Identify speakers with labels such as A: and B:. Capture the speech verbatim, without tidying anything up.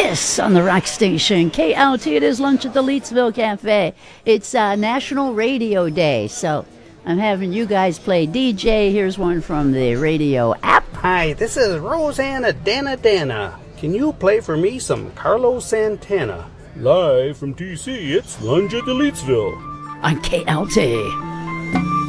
A: Yes, on the rock station, K L T. It is lunch at the Leetsville Cafe. It's uh, National Radio Day, so I'm having you guys play D J. Here's one from the radio app.
B: Hi, this is Rosanna Dana Dana. Can you play for me some Carlos Santana?
C: Live from T C, it's lunch at the Leetsville
A: On K L T.